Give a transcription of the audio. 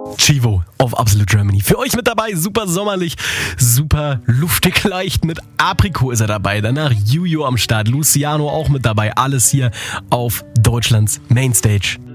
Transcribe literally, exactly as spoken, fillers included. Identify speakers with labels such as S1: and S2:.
S1: Chivo auf Absolute Germany. Für euch mit dabei, super sommerlich, super luftig leicht. Mit Apricot ist er dabei. Danach Juju am Start, Luciano auch mit dabei. Alles hier auf Deutschlands Mainstage.